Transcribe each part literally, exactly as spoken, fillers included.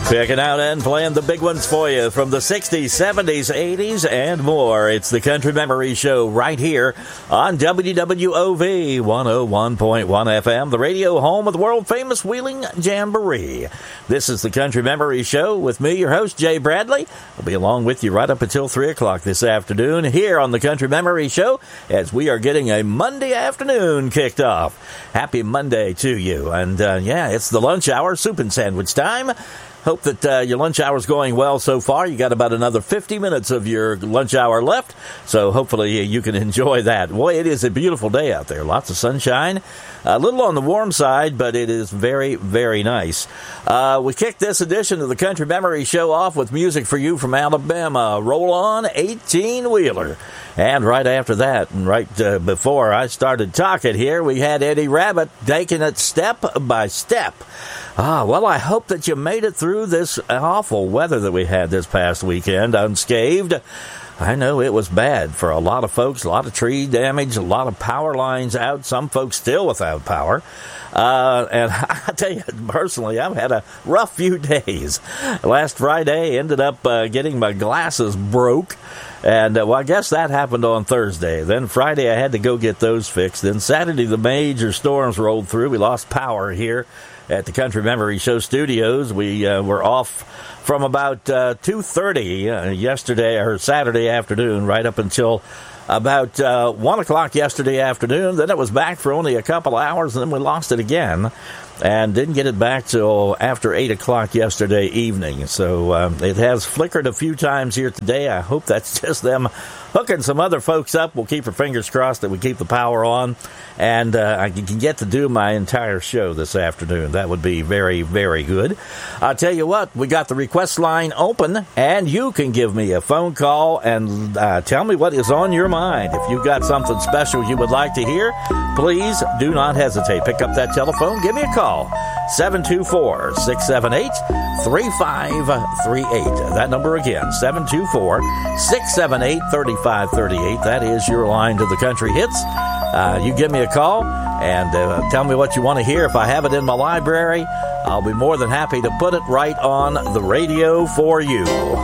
Picking out and playing the big ones for you from the sixties, seventies, eighties, and more. It's the Country Memory Show right here on W W O V one oh one point one F M, the radio home of the world-famous Wheeling Jamboree. This is the Country Memory Show with me, your host, Jay Bradley. I'll be along with you right up until three o'clock this afternoon here on the Country Memory Show as we are getting a Monday afternoon kicked off. Happy Monday to you. And, uh, yeah, it's the lunch hour, soup and sandwich time. Hope that uh, your lunch hour is going well so far. You got about another fifty minutes of your lunch hour left, so hopefully you can enjoy that. Boy, it is a beautiful day out there. Lots of sunshine. A little on the warm side, but it is very, very nice. Uh, we kicked this edition of the Country Memory Show off with music for you from Alabama. Roll On eighteen-wheeler. And right after that, and right uh, before I started talking here, we had Eddie Rabbitt taking it step by step. Ah, well, I hope that you made it through this awful weather that we had this past weekend unscathed. I know it was bad for a lot of folks, a lot of tree damage, a lot of power lines out, some folks still without power. Uh, and I tell you, personally, I've had a rough few days. Last Friday, ended up uh, getting my glasses broke. And, uh, well, I guess that happened on Thursday. Then Friday, I had to go get those fixed. Then Saturday, the major storms rolled through. We lost power here at the Country Memory Show studios. We uh, were off from about uh, two thirty uh, yesterday, or Saturday afternoon, right up until about uh, one o'clock yesterday afternoon. Then it was back for only a couple of hours, and then we lost it again. And didn't get it back till after eight o'clock yesterday evening. So uh, it has flickered a few times here today. I hope that's just them hooking some other folks up. We'll keep our fingers crossed that we keep the power on. And uh, I can get to do my entire show this afternoon. That would be very, very good. I'll tell you what, we got the request line open, and you can give me a phone call and uh, tell me what is on your mind. If you've got something special you would like to hear, please do not hesitate. Pick up that telephone. Give me a call. seven two four, six seven eight, three five three eight. That number again, seven two four, six seven eight, three five three eight. That is your line to the country hits. Uh, you give me a call and uh, tell me what you want to hear. If I have it in my library, I'll be more than happy to put it right on the radio for you.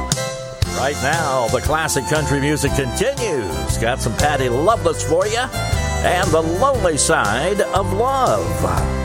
Right now, the classic country music continues. Got some Patty Loveless for you and The Lonely Side of Love.